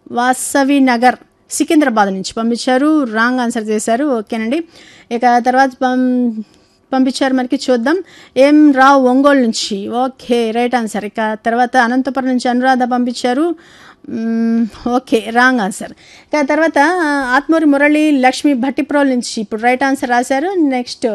వాసవి నగర్ సికింద్రాబాద్ నుంచి పంపించారు, wrong answer చేశారు. ఓకేనండి. ఇక తర్వాత పంపించారు మనకి, చూద్దాం. ఎం రావు ఒంగోలు నుంచి, ఓకే రైట్ ఆన్సర్. ఇక తర్వాత అనంతపురం నుంచి అనురాధ పంపించారు, ఓకే రాంగ్ ఆన్సర్. ఇక తర్వాత ఆత్మూరి మురళి లక్ష్మి భట్టిప్రోల్ నుంచి ఇప్పుడు రైట్ ఆన్సర్ రాశారు. నెక్స్ట్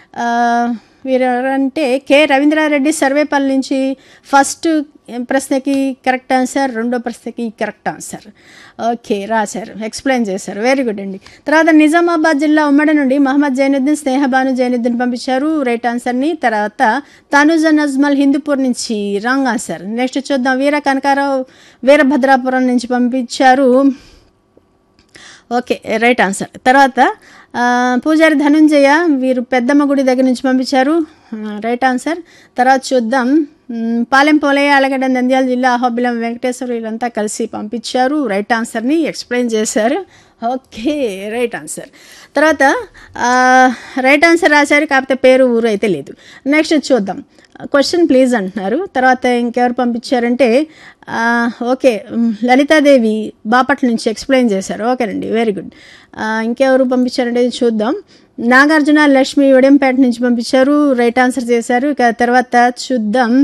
వీరంటే కె రవీంద్రారెడ్డి సర్వేపల్లి నుంచి ఫస్ట్ ప్రశ్నకి కరెక్ట్ ఆన్సర్, రెండో ప్రశ్నకి కరెక్ట్ ఆన్సర్. ఓకే రాశారు, ఎక్స్ప్లెయిన్ చేశారు, వెరీ గుడ్ అండి. తర్వాత నిజామాబాద్ జిల్లా ఉమ్మడి నుండి మహమ్మద్ జైనుద్దీన్ స్నేహబాను జైనుద్దీన్ పంపించారు రైట్ ఆన్సర్ని. తర్వాత తనుజ నజ్మల్ హిందూపూర్ నుంచి రాంగ్ ఆన్సర్. నెక్స్ట్ చూద్దాం. వీర కనకారావు వీరభద్రాపురం నుంచి పంపించారు, ఓకే రైట్ ఆన్సర్. తర్వాత పూజారి ధనుంజయ వీరు పెద్దమ్మ గుడి దగ్గర నుంచి పంపించారు, రైట్ ఆన్సర్. తర్వాత చూద్దాం. పాలెం పోలయ్య ఆలగడ్డ నంద్యాల జిల్లా అహోబిలం వెంకటేశ్వర వీళ్ళంతా కలిసి పంపించారు రైట్ ఆన్సర్ని, ఎక్స్ప్లెయిన్ చేశారు, ఓకే రైట్ ఆన్సర్. తర్వాత రైట్ ఆన్సర్ రాశారు, కాకపోతే పేరు ఊరు అయితే లేదు. నెక్స్ట్ చూద్దాం. క్వశ్చన్ ప్లీజ్ అంటున్నారు. తర్వాత ఇంకెవరు పంపించారంటే ఓకే లలితాదేవి బాపట్ల నుంచి ఎక్స్ప్లెయిన్ చేశారు, ఓకేనండి వెరీ గుడ్. ఇంకెవరు పంపించారంటే చూద్దాం. నాగార్జున లక్ష్మి ఉడెంపేట నుంచి పంపించారు, రైట్ ఆన్సర్ చేశారు. ఇక తర్వాత చూద్దాం.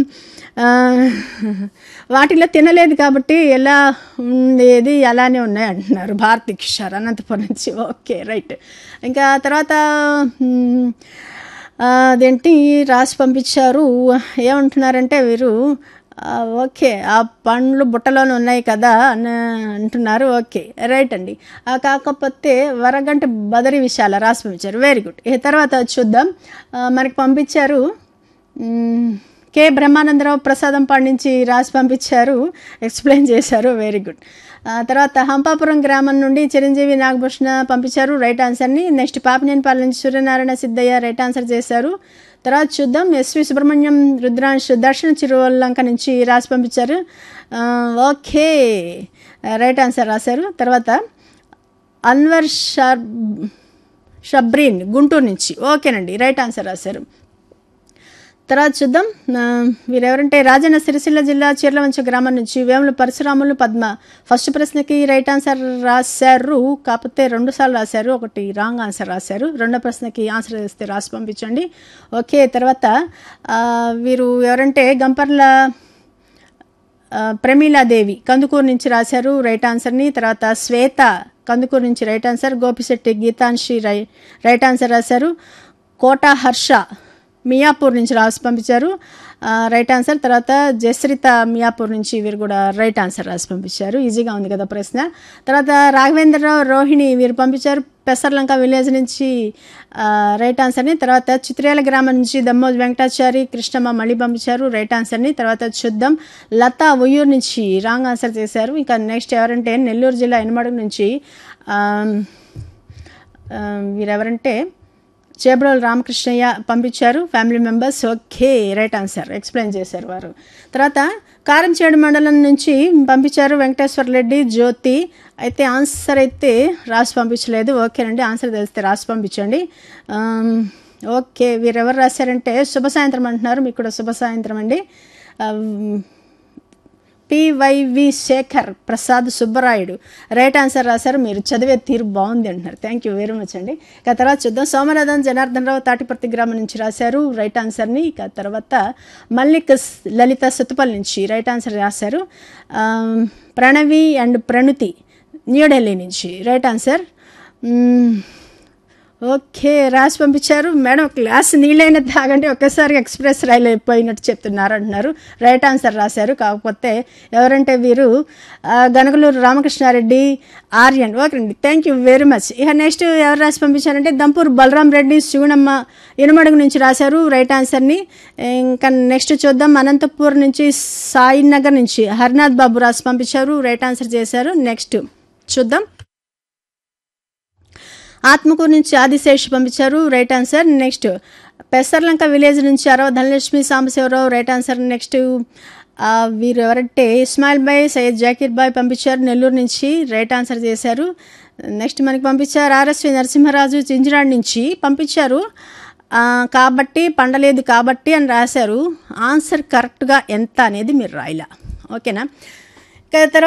వాటిలో తినలేదు కాబట్టి ఎలా ఉండేది అలానే ఉన్నాయి అంటున్నారు భారతి కిషోర్ అనంతపురం నుంచి, ఓకే రైట్. ఇంకా తర్వాత అదేంటి రాసి పంపించారు, ఏమంటున్నారంటే వీరు ఓకే ఆ పండ్లు బుట్టలోనే ఉన్నాయి కదా అని అంటున్నారు, ఓకే రైట్ అండి. కాకపోతే వరగంట బదరి విషయాల రాసి పంపించారు, వెరీ గుడ్. తర్వాత చూద్దాం. మనకి పంపించారు కె బ్రహ్మానందరావు ప్రసాదం పండించి రాసి పంపించారు, ఎక్స్ప్లెయిన్ చేశారు, వెరీ గుడ్. తర్వాత హంపాపురం గ్రామం నుండి చిరంజీవి నాగభూషణ పంపించారు రైట్ ఆన్సర్ని. నెక్స్ట్ పాపినేనిపాలెం నుంచి సూర్యనారాయణ సిద్ధయ్య రైట్ ఆన్సర్ చేశారు. తర్వాత చూద్దాం. ఎస్వి సుబ్రహ్మణ్యం రుద్రాంశ్ దర్శన చిరువల్లంక నుంచి రాసి పంపించారు, ఓకే రైట్ ఆన్సర్ రాశారు. తర్వాత అన్వర్ షబ్రీన్ గుంటూరు నుంచి, ఓకేనండి రైట్ ఆన్సర్ రాశారు. తర్వాత చూద్దాం. వీరెవరంటే రాజన్న సిరిసిల్ల జిల్లా చీర్లవంచ గ్రామం నుంచి వేముల పరశురాములు పద్మ ఫస్ట్ ప్రశ్నకి రైట్ ఆన్సర్ రాశారు, కాకపోతే 2 సార్లు రాశారు, ఒకటి రాంగ్ ఆన్సర్ రాశారు. రెండో ప్రశ్నకి ఆన్సర్ చేస్తే రాసి పంపించండి, ఓకే. తర్వాత వీరు ఎవరంటే గంపర్ల ప్రమీలాదేవి కందుకూరు నుంచి రాశారు రైట్ ఆన్సర్ని. తర్వాత శ్వేత కందుకూరు నుంచి right answer. Gopisetty Geetanshi right answer రాశారు. కోట హర్ష మియాపూర్ నుంచి రాసి పంపించారు రైట్ ఆన్సర్. తర్వాత జయశ్రిత మియాపూర్ నుంచి వీరు కూడా రైట్ ఆన్సర్ రాసి పంపించారు, ఈజీగా ఉంది కదా ప్రశ్న. తర్వాత రాఘవేంద్రరావు రోహిణి వీరు పంపించారు పెసర్లంక విలేజ్ నుంచి రైట్ ఆన్సర్ని. తర్వాత చిత్రేల గ్రామం నుంచి దమ్మోజ్ వెంకటాచారి కృష్ణమ్మ మళ్ళీ పంపించారు రైట్ ఆన్సర్ని. తర్వాత చూద్దాం. లతా ఉయ్యూరు నుంచి రాంగ్ ఆన్సర్ చేశారు. ఇంకా నెక్స్ట్ ఎవరంటే నెల్లూరు జిల్లా ఎనమడుగు నుంచి వీరెవరంటే చేబ్రోల్ రామకృష్ణయ్య పంపించారు family members, okay right answer explain చేశారు వారు. తర్వాత కారంచేడు మండలం నుంచి పంపించారు వెంకటేశ్వర రెడ్డి జ్యోతి, అయితే ఆన్సర్ అయితే రాసి పంపించలేదు, ఓకేనండి ఆన్సర్ తెలిస్తే రాసి పంపించండి, ఓకే. వీరెవరు రాశారంటే శుభ సాయంత్రం అంటున్నారు, మీకు కూడా శుభ సాయంత్రం అండి. పివైవి శేఖర్ ప్రసాద్ సుబ్బరాయుడు రైట్ ఆన్సర్ రాశారు, మీరు చదివే తీరు బాగుంది అంటున్నారు, థ్యాంక్ యూ వెరీ మచ్ అండి. ఇక తర్వాత చూద్దాం. సోమనాథన్ జనార్దన్ రావు తాటిపర్తి గ్రామం నుంచి రాశారు రైట్ ఆన్సర్ని. ఇక తర్వాత మల్లిక్ లలిత సుతుపల్ నుంచి రైట్ ఆన్సర్ రాశారు. ప్రణవి అండ్ ప్రణుతి న్యూఢిల్లీ నుంచి రైట్ ఆన్సర్, ఓకే రాసి పంపించారు. మేడం గ్లాస్ నీళ్ళైనా తాగండి ఒక్కసారి ఎక్స్ప్రెస్ రైలు అయిపోయినట్టు చెప్తున్నారు అంటున్నారు, రైట్ ఆన్సర్ రాశారు. కాకపోతే ఎవరంటే వీరు గనగలూరు రామకృష్ణారెడ్డి ఆర్యన్, ఓకే అండి థ్యాంక్ యూ వెరీ మచ్. ఇక నెక్స్ట్ ఎవరు రాసి పంపించారంటే దంపూర్ బలరాం రెడ్డి శివనమ్మ ఇనుమడుగు నుంచి రాశారు రైట్ ఆన్సర్ని. ఇంకా నెక్స్ట్ చూద్దాం. అనంతపూర్ నుంచి సాయినగర్ నుంచి హరినాథ్ బాబు రాసి పంపించారు రైట్ ఆన్సర్ చేశారు. నెక్స్ట్ చూద్దాం. ఆత్మకూరు నుంచి ఆదిశేష్ పంపించారు right answer. Next Pesarlanka village నుంచి అరవ Dhanalakshmi Sambasivarao right answer. Next వీరు ఎవరంటే ఇస్మాయిల్ బాయ్ సయ్యద్ జాకీర్ బాయ్ పంపించారు నెల్లూరు నుంచి రైట్ ఆన్సర్ చేశారు. నెక్స్ట్ మనకి పంపించారు ఆర్ఎస్వి నరసింహరాజు చించినాడు నుంచి పంపించారు, కాబట్టి పండలేదు కాబట్టి అని రాశారు, ఆన్సర్ కరెక్ట్గా ఎంత అనేది మీరు రాయలా, ఓకేనా. తర్వాత